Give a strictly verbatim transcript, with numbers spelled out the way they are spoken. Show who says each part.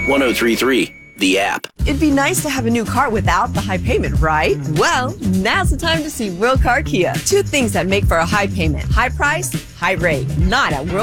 Speaker 1: one oh three point three, the app.
Speaker 2: It'd be nice to have a new car without the high payment, right? Well, now's the time to see World Car Kia. Two things that make for a high payment. High price, high rate. Not at World